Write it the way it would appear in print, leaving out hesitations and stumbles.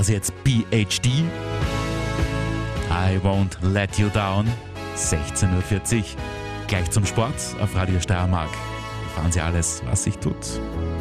das jetzt PhD. I won't let you down. 16.40 Uhr. Gleich zum Sport auf Radio Steiermark. Erfahren Sie alles, was sich tut.